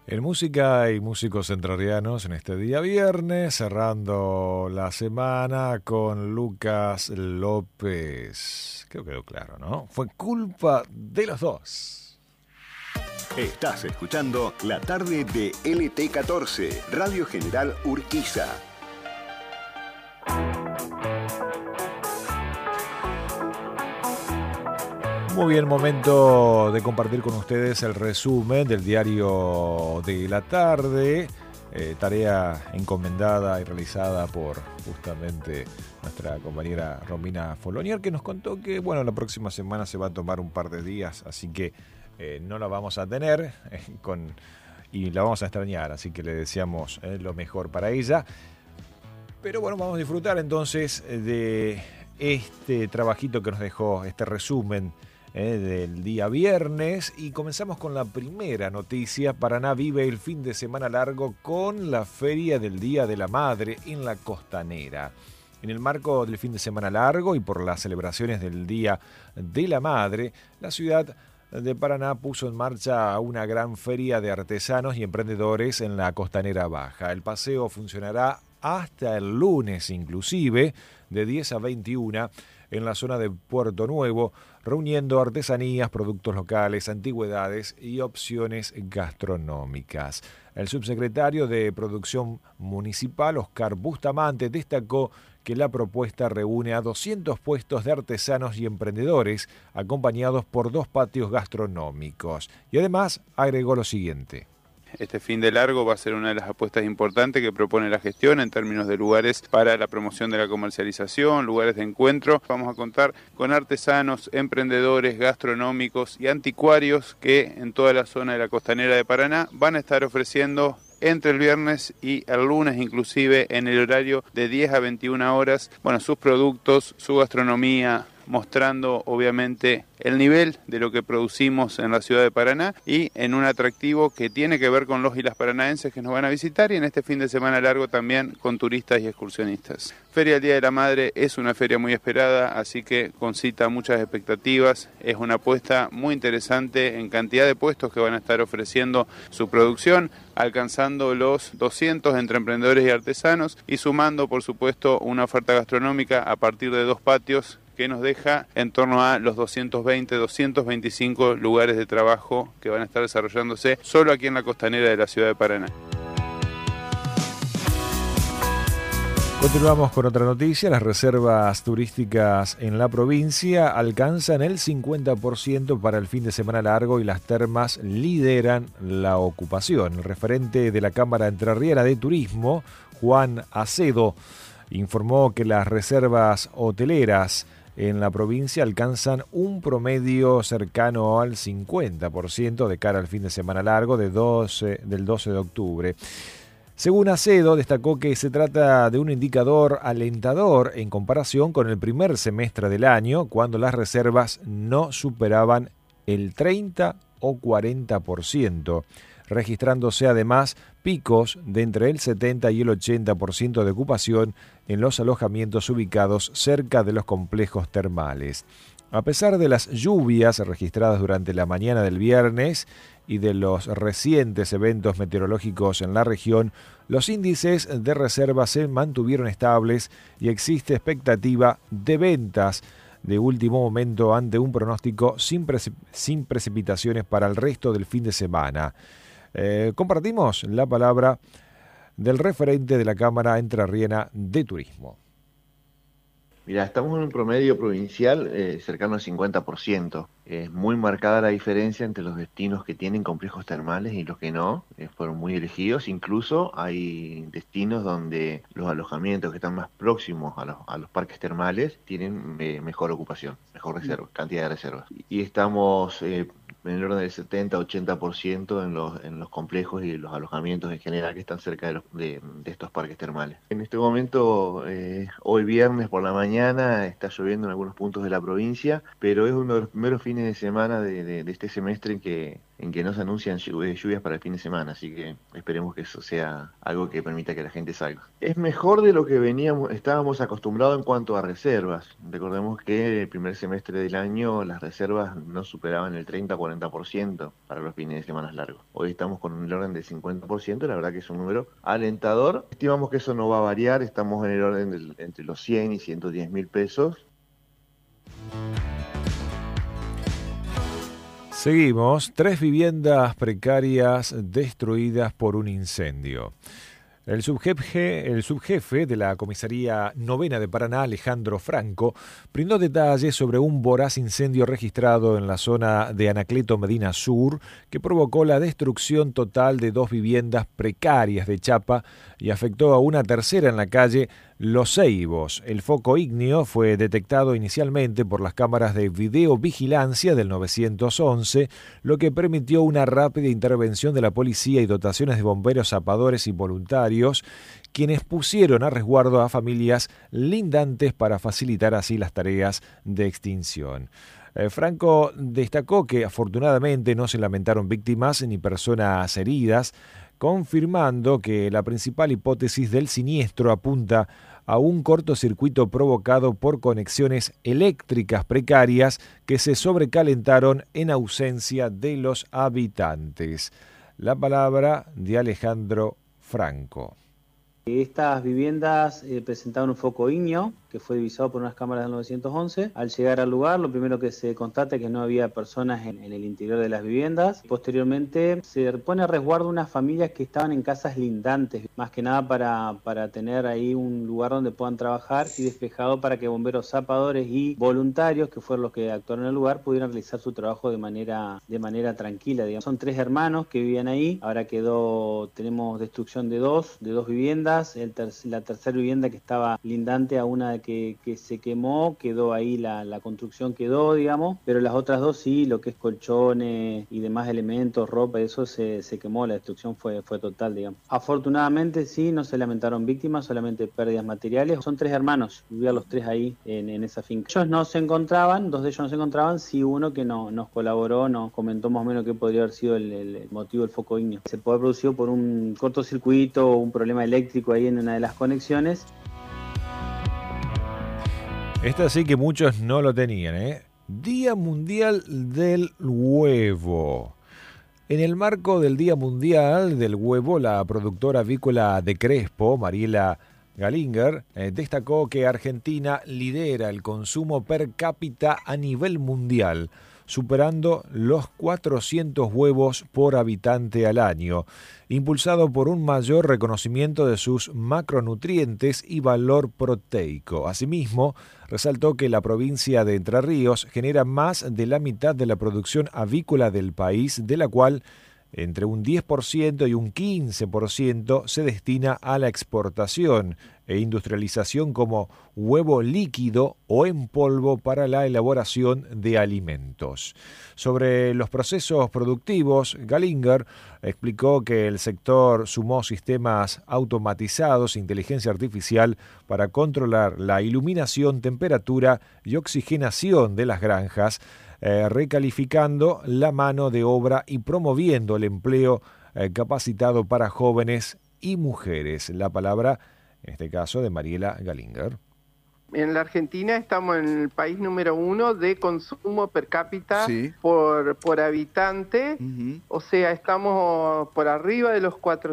En música y músicos entrerrianos en este día viernes, cerrando la semana con Lucas López. Creo que quedó claro, ¿no? Fue culpa de los dos. Estás escuchando La Tarde de LT14, Radio General Urquiza. Muy bien, momento de compartir con ustedes el resumen del diario de la tarde, tarea encomendada y realizada por justamente nuestra compañera Romina Folonier, que nos contó que bueno, la próxima semana se va a tomar un par de días, así que no la vamos a tener y la vamos a extrañar, así que le deseamos lo mejor para ella. Pero bueno, vamos a disfrutar entonces de este trabajito que nos dejó, este resumen del día viernes, y comenzamos con la primera noticia. Paraná vive el fin de semana largo con la Feria del Día de la Madre en la Costanera. En el marco del fin de semana largo y por las celebraciones del Día de la Madre, la ciudad de Paraná puso en marcha una gran feria de artesanos y emprendedores en la Costanera Baja. El paseo funcionará hasta el lunes inclusive, de 10 a 21, en la zona de Puerto Nuevo, reuniendo artesanías, productos locales, antigüedades y opciones gastronómicas. El subsecretario de Producción Municipal, Oscar Bustamante, destacó que la propuesta reúne a 200 puestos de artesanos y emprendedores, acompañados por 2 patios gastronómicos. Y además agregó lo siguiente. Este fin de largo va a ser una de las apuestas importantes que propone la gestión en términos de lugares para la promoción de la comercialización, lugares de encuentro. Vamos a contar con artesanos, emprendedores, gastronómicos y anticuarios que en toda la zona de la Costanera de Paraná van a estar ofreciendo entre el viernes y el lunes, inclusive en el horario de 10 a 21 horas, sus productos, su gastronomía, mostrando obviamente el nivel de lo que producimos en la ciudad de Paraná y en un atractivo que tiene que ver con los y las paranaenses que nos van a visitar, y en este fin de semana largo también con turistas y excursionistas. Feria del Día de la Madre es una feria muy esperada, así que concita muchas expectativas. Es una apuesta muy interesante en cantidad de puestos que van a estar ofreciendo su producción, alcanzando los 200 entre emprendedores y artesanos y sumando, por supuesto, una oferta gastronómica a partir de 2 patios que nos deja en torno a los 220, 225 lugares de trabajo que van a estar desarrollándose solo aquí en la Costanera de la ciudad de Paraná. Continuamos con otra noticia. Las reservas turísticas en la provincia alcanzan el 50% para el fin de semana largo y las termas lideran la ocupación. El referente de la Cámara Entrerriana de Turismo, Juan Acedo, informó que las reservas hoteleras en la provincia alcanzan un promedio cercano al 50% de cara al fin de semana largo del 12 de octubre. Según Acedo, destacó que se trata de un indicador alentador en comparación con el primer semestre del año, cuando las reservas no superaban el 30 o 40%, registrándose además picos de entre el 70 y el 80% de ocupación en los alojamientos ubicados cerca de los complejos termales. A pesar de las lluvias registradas durante la mañana del viernes y de los recientes eventos meteorológicos en la región, los índices de reservas se mantuvieron estables y existe expectativa de ventas de último momento ante un pronóstico sin precipitaciones para el resto del fin de semana. Compartimos la palabra del referente de la Cámara Entrerriana de Turismo. Mira, estamos en un promedio provincial cercano al 50%. Es muy marcada la diferencia entre los destinos que tienen complejos termales y los que no. Fueron muy elegidos. Incluso hay destinos donde los alojamientos que están más próximos a los parques termales tienen mejor ocupación, mejor reserva, cantidad de reservas. Y estamos en el orden del 70-80% en los complejos y los alojamientos en general que están cerca de estos parques termales. En este momento, hoy viernes por la mañana, está lloviendo en algunos puntos de la provincia, pero es uno de los primeros fines de semana de este semestre en que en que no se anuncian lluvias para el fin de semana, así que esperemos que eso sea algo que permita que la gente salga. Es mejor de lo que estábamos acostumbrados en cuanto a reservas. Recordemos que el primer semestre del año las reservas no superaban el 30-40% para los fines de semana largos. Hoy estamos con un orden del 50%, la verdad que es un número alentador. Estimamos que eso no va a variar, estamos en el orden entre los 100 y 110 mil pesos. Seguimos. 3 viviendas precarias destruidas por un incendio. El subjefe de la Comisaría Novena de Paraná, Alejandro Franco, brindó detalles sobre un voraz incendio registrado en la zona de Anacleto Medina Sur que provocó la destrucción total de 2 viviendas precarias de chapa y afectó a una tercera en la calle Los Ceibos. El foco ígneo fue detectado inicialmente por las cámaras de videovigilancia del 911, lo que permitió una rápida intervención de la policía y dotaciones de bomberos, zapadores y voluntarios, quienes pusieron a resguardo a familias lindantes para facilitar así las tareas de extinción. Franco destacó que afortunadamente no se lamentaron víctimas ni personas heridas, confirmando que la principal hipótesis del siniestro apunta a un cortocircuito provocado por conexiones eléctricas precarias que se sobrecalentaron en ausencia de los habitantes. La palabra de Alejandro Franco. Estas viviendas presentaban un foco ígneo que fue divisado por unas cámaras del 911. Al llegar al lugar, lo primero que se constata es que no había personas en el interior de las viviendas. Posteriormente, se pone a resguardo unas familias que estaban en casas lindantes, más que nada para tener ahí un lugar donde puedan trabajar y despejado para que bomberos, zapadores y voluntarios, que fueron los que actuaron en el lugar, pudieran realizar su trabajo de manera tranquila, digamos. Son 3 hermanos que vivían ahí. Ahora tenemos destrucción de dos viviendas. La tercera vivienda que estaba lindante a una que se quemó, quedó ahí, la construcción quedó, digamos, pero las otras 2 sí, lo que es colchones y demás elementos, ropa, eso se quemó, la destrucción fue total, digamos. Afortunadamente sí, no se lamentaron víctimas, solamente pérdidas materiales. Son 3 hermanos, vivían los 3 ahí en esa finca. Ellos no se encontraban, 2 de ellos no se encontraban, sí uno que nos colaboró, nos comentó más o menos qué podría haber sido el motivo del foco ígneo. Se puede haber producido por un cortocircuito o un problema eléctrico ahí en una de las conexiones. Esta sí que muchos no lo tenían, ¿eh? Día Mundial del Huevo. En el marco del Día Mundial del Huevo, la productora avícola de Crespo, Mariela Galinger, destacó que Argentina lidera el consumo per cápita a nivel mundial, superando los 400 huevos por habitante al año, impulsado por un mayor reconocimiento de sus macronutrientes y valor proteico. Asimismo, resaltó que la provincia de Entre Ríos genera más de la mitad de la producción avícola del país, de la cual entre un 10% y un 15% se destina a la exportación e industrialización como huevo líquido o en polvo para la elaboración de alimentos. Sobre los procesos productivos, Galinger explicó que el sector sumó sistemas automatizados e inteligencia artificial para controlar la iluminación, temperatura y oxigenación de las granjas, recalificando la mano de obra y promoviendo el empleo capacitado para jóvenes y mujeres. La palabra, en este caso, de Mariela Galinger. En la Argentina estamos en el país número 1 de consumo per cápita sí. por habitante. O sea, estamos por arriba de los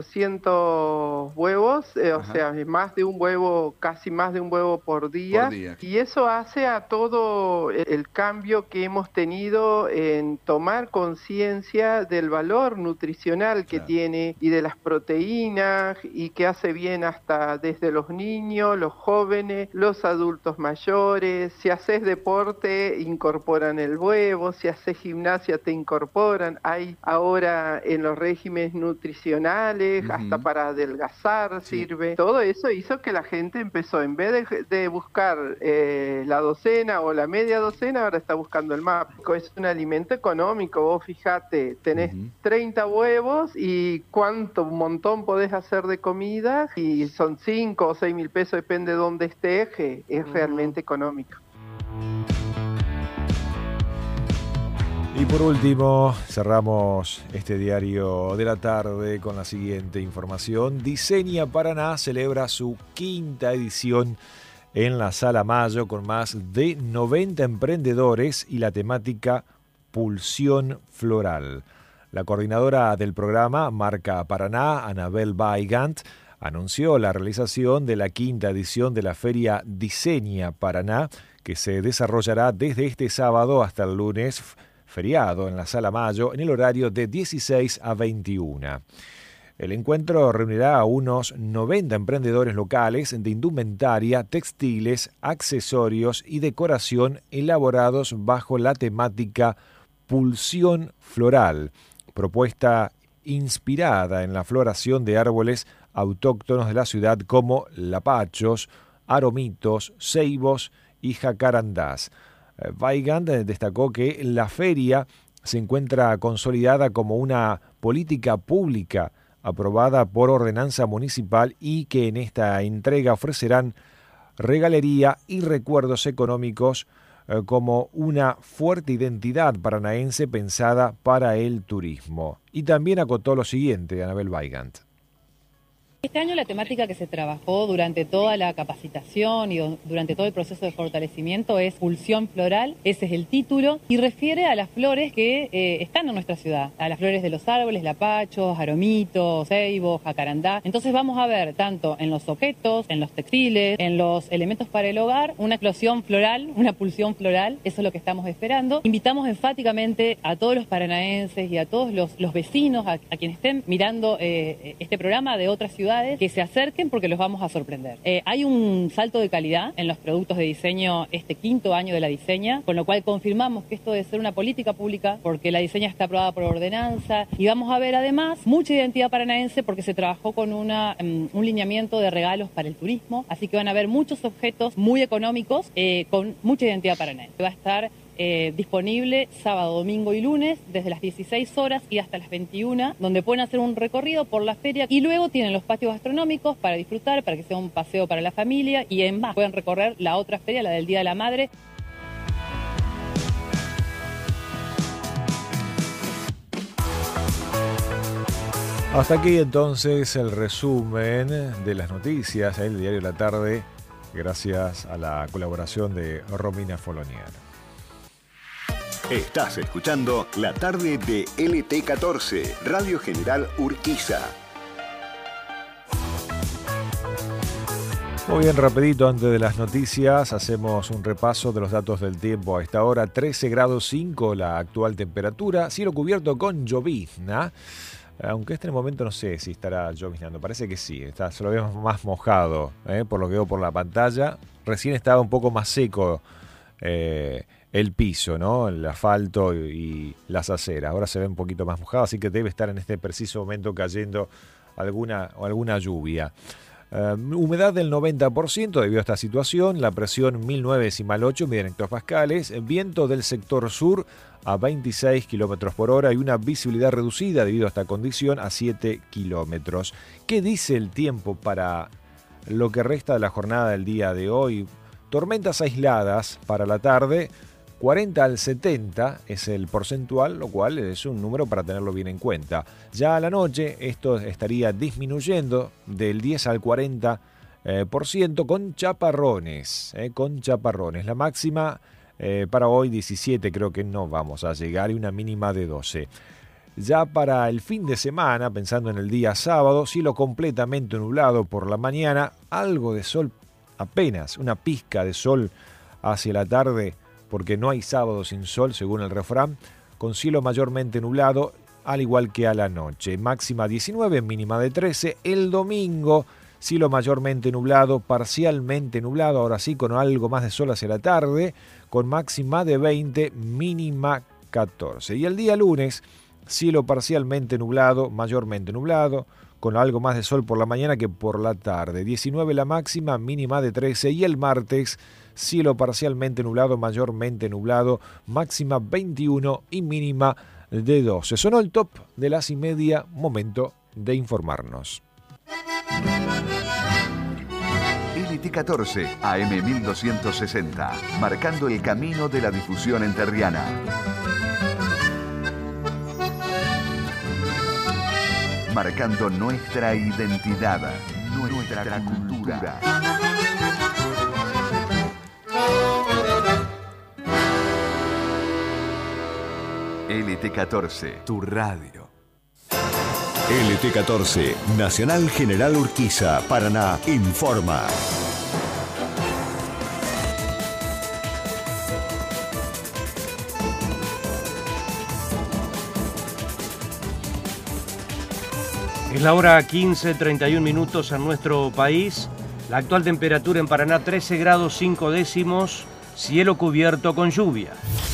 400 huevos, o sea, más de un huevo, casi más de un huevo por día. Y eso hace a todo el cambio que hemos tenido en tomar conciencia del valor nutricional que tiene y de las proteínas, y que hace bien hasta desde los niños, los jóvenes, los adultos mayores. Si haces deporte, incorporan el huevo. Si haces gimnasia, te incorporan. Hay ahora en los regímenes nutricionales, hasta para adelgazar sirve. Todo eso hizo que la gente empezó, en vez de buscar la docena o la media docena, ahora está buscando el MAP. Es un alimento económico. Vos fijate, tenés 30 huevos y un montón podés hacer de comida, y son 5 o 6 mil pesos, depende de dónde estés. Es realmente económico. Y Por último, cerramos este diario de la tarde con la siguiente información. Diseña Paraná celebra su 5ª edición en la Sala Mayo con más de 90 emprendedores y la temática Pulsión Floral. La coordinadora del programa Marca Paraná, Anabel Weigand, anunció la realización de la 5ª edición de la Feria Diseña Paraná, que se desarrollará desde este sábado hasta el lunes feriado en la Sala Mayo en el horario de 16 a 21. El encuentro reunirá a unos 90 emprendedores locales de indumentaria, textiles, accesorios y decoración elaborados bajo la temática Pulsión Floral, propuesta inspirada en la floración de árboles autóctonos de la ciudad como lapachos, aromitos, ceibos y jacarandás. Weigand destacó que la feria se encuentra consolidada como una política pública aprobada por ordenanza municipal y que en esta entrega ofrecerán regalería y recuerdos económicos como una fuerte identidad paranaense pensada para el turismo. Y también acotó lo siguiente, Anabel Weigand. Este año la temática que se trabajó durante toda la capacitación y durante todo el proceso de fortalecimiento es Pulsión Floral, ese es el título, y refiere a las flores que están en nuestra ciudad, a las flores de los árboles, lapachos, aromitos, ceibos, jacarandá. Entonces vamos a ver tanto en los objetos, en los textiles, en los elementos para el hogar, una explosión floral, una pulsión floral, eso es lo que estamos esperando. Invitamos enfáticamente a todos los paranaenses y a todos los vecinos, a quienes estén mirando este programa de otras ciudades, que se acerquen porque los vamos a sorprender. Hay un salto de calidad en los productos de diseño este 5º año de la Diseña, con lo cual confirmamos que esto debe ser una política pública porque la Diseña está aprobada por ordenanza y vamos a ver además mucha identidad paranaense porque se trabajó con un lineamiento de regalos para el turismo, así que van a haber muchos objetos muy económicos con mucha identidad paranaense. Va a estar disponible sábado, domingo y lunes desde las 16 horas y hasta las 21, donde pueden hacer un recorrido por la feria y luego tienen los patios gastronómicos para disfrutar, para que sea un paseo para la familia y en más pueden recorrer la otra feria, la del Día de la Madre. Hasta aquí entonces el resumen de las noticias del diario de la tarde, gracias a la colaboración de Romina Folonier. Estás escuchando La Tarde de LT14, Radio General Urquiza. Muy bien, rapidito antes de las noticias, hacemos un repaso de los datos del tiempo a esta hora. 13 grados 5 la actual temperatura, cielo cubierto con llovizna. Aunque en el momento no sé si estará lloviznando, parece que sí, se lo vemos más mojado, por lo que veo por la pantalla. Recién estaba un poco más seco el piso, ¿no? El asfalto y las aceras. Ahora se ve un poquito más mojado, así que debe estar en este preciso momento cayendo alguna lluvia. Humedad del 90% debido a esta situación, la presión 1009,8 miden hectopascales, viento del sector sur a 26 km por hora y una visibilidad reducida debido a esta condición a 7 kilómetros. ¿Qué dice el tiempo para lo que resta de la jornada del día de hoy? Tormentas aisladas para la tarde, 40 al 70 es el porcentual, lo cual es un número para tenerlo bien en cuenta. Ya a la noche esto estaría disminuyendo del 10 al 40% con chaparrones. La máxima para hoy 17 creo que no vamos a llegar y una mínima de 12. Ya para el fin de semana, pensando en el día sábado, cielo completamente nublado por la mañana, algo de sol, apenas una pizca de sol hacia la tarde, porque no hay sábado sin sol, según el refrán, con cielo mayormente nublado, al igual que a la noche. Máxima 19, mínima de 13. El domingo, cielo mayormente nublado, parcialmente nublado, ahora sí, con algo más de sol hacia la tarde, con máxima de 20, mínima 14. Y el día lunes, cielo parcialmente nublado, mayormente nublado, con algo más de sol por la mañana que por la tarde. 19 la máxima, mínima de 13. Y el martes, cielo parcialmente nublado, mayormente nublado, máxima 21 y mínima de 12. Sonó el top de las 1:30, momento de informarnos. LT14, AM 1260, marcando el camino de la difusión enterriana. marcando nuestra identidad, nuestra cultura. LT14, tu radio. LT14, Nacional General Urquiza, Paraná, informa. Es la hora 15:31 minutos en nuestro país. La actual temperatura en Paraná 13 grados 5 décimos, cielo cubierto con lluvia.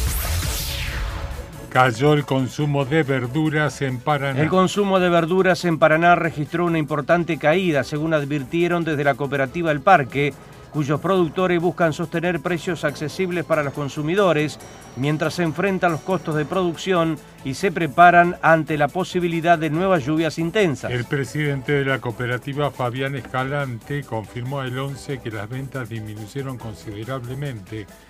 Cayó el consumo de verduras en Paraná. El consumo de verduras en Paraná registró una importante caída, según advirtieron desde la cooperativa El Parque, cuyos productores buscan sostener precios accesibles para los consumidores, mientras se enfrentan los costos de producción y se preparan ante la posibilidad de nuevas lluvias intensas. El presidente de la cooperativa, Fabián Escalante, confirmó el 11 que las ventas disminuyeron considerablemente